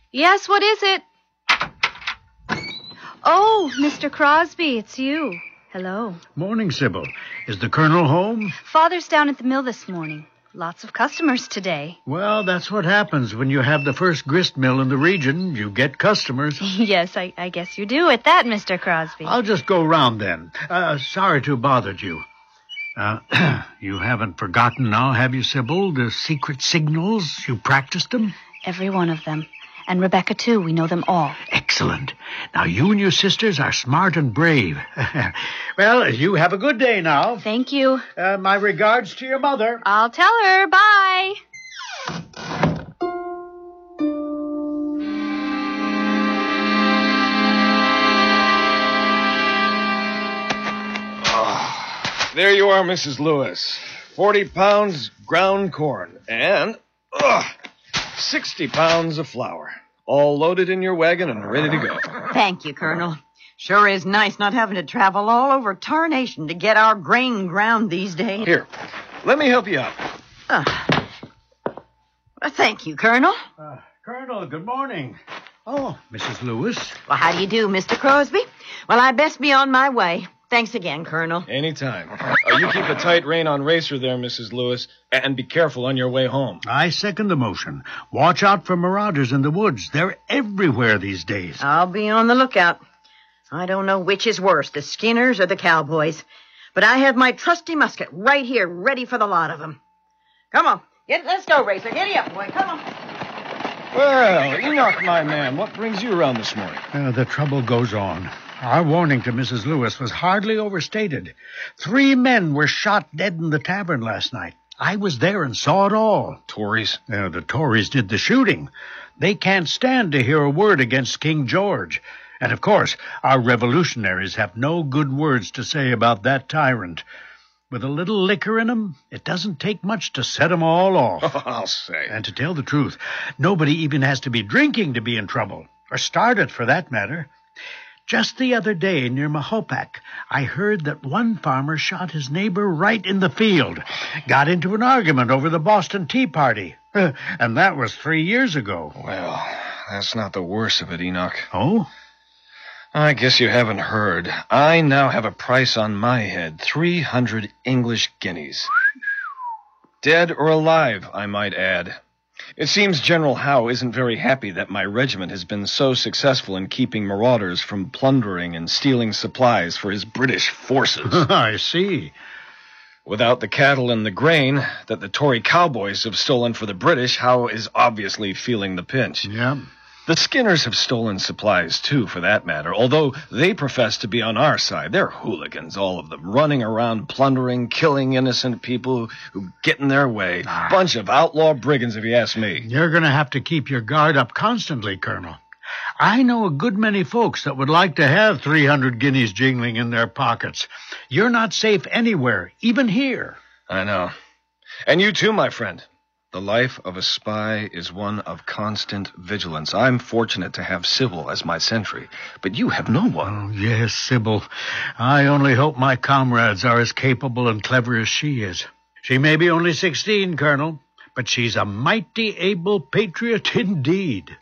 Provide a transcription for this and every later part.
Yes, what is it? Oh, Mr. Crosby, it's you. Hello. Morning, Sybil. Is the Colonel home? Father's down at the mill this morning. Lots of customers today. Well, that's what happens when you have the first grist mill in the region. You get customers. Yes, I guess you do at that, Mr. Crosby. I'll just go round then. Sorry to have bothered you. You haven't forgotten now, have you, Sybil? The secret signals? You practiced them? Every one of them. And Rebecca, too. We know them all. Excellent. Now, you and your sisters are smart and brave. Well, you have a good day now. Thank you. My regards to your mother. I'll tell her. Bye. There you are, Mrs. Lewis. 40 pounds ground corn and 60 pounds of flour. All loaded in your wagon and ready to go. Thank you, Colonel. Sure is nice not having to travel all over tarnation to get our grain ground these days. Here, let me help you out. Thank you, Colonel. Colonel, good morning. Oh, Mrs. Lewis. Well, how do you do, Mr. Crosby? Well, I best be on my way. Thanks again, Colonel. Anytime. You keep a tight rein on Racer there, Mrs. Lewis, and be careful on your way home. I second the motion. Watch out for marauders in the woods. They're everywhere these days. I'll be on the lookout. I don't know which is worse, the Skinners or the cowboys. But I have my trusty musket right here, ready for the lot of them. Come on. Let's go, Racer. Giddy up, boy. Come on. Well, Enoch, my man, what brings you around this morning? The trouble goes on. Our warning to Mrs. Lewis was hardly overstated. 3 men were shot dead in the tavern last night. I was there and saw it all. Tories? The Tories did the shooting. They can't stand to hear a word against King George. And, of course, our revolutionaries have no good words to say about that tyrant. With a little liquor in 'em, it doesn't take much to set 'em all off. I'll say. And to tell the truth, nobody even has to be drinking to be in trouble. Or start it, for that matter. Just the other day near Mahopac, I heard that one farmer shot his neighbor right in the field. Got into an argument over the Boston Tea Party. And that was 3 years ago. Well, that's not the worst of it, Enoch. Oh? I guess you haven't heard. I now have a price on my head. 300 English guineas. Dead or alive, I might add. It seems General Howe isn't very happy that my regiment has been so successful in keeping marauders from plundering and stealing supplies for his British forces. I see. Without the cattle and the grain that the Tory cowboys have stolen for the British, Howe is obviously feeling the pinch. Yeah. The Skinners have stolen supplies, too, for that matter, although they profess to be on our side. They're hooligans, all of them, running around plundering, killing innocent people who get in their way. Bunch of outlaw brigands, if you ask me. You're going to have to keep your guard up constantly, Colonel. I know a good many folks that would like to have 300 guineas jingling in their pockets. You're not safe anywhere, even here. I know. And you too, my friend. The life of a spy is one of constant vigilance. I'm fortunate to have Sybil as my sentry, but you have no one. Oh, yes, Sybil. I only hope my comrades are as capable and clever as she is. She may be only 16, Colonel, but she's a mighty able patriot indeed.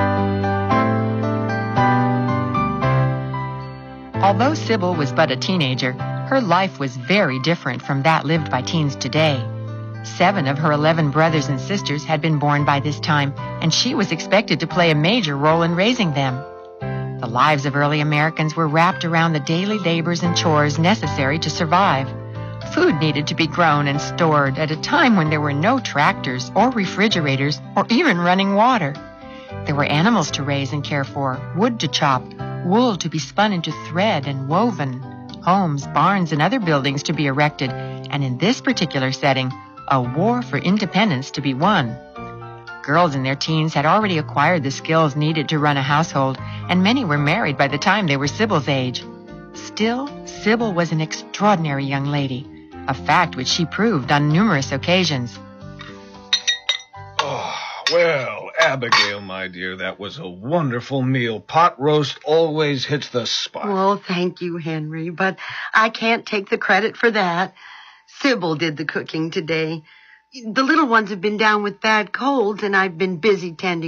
Although Sybil was but a teenager, her life was very different from that lived by teens today. 7 of her 11 brothers and sisters had been born by this time, and she was expected to play a major role in raising them. The lives of early Americans were wrapped around the daily labors and chores necessary to survive. Food needed to be grown and stored at a time when there were no tractors or refrigerators or even running water. There were animals to raise and care for, wood to chop, wool to be spun into thread and woven, homes, barns, and other buildings to be erected, and in this particular setting, a war for independence to be won. Girls in their teens had already acquired the skills needed to run a household, and many were married by the time they were Sybil's age. Still, Sybil was an extraordinary young lady, a fact which she proved on numerous occasions. Oh, well, Abigail, my dear, that was a wonderful meal. Pot roast always hits the spot. Well, thank you, Henry, but I can't take the credit for that. Sybil did the cooking today. The little ones have been down with bad colds, and I've been busy tending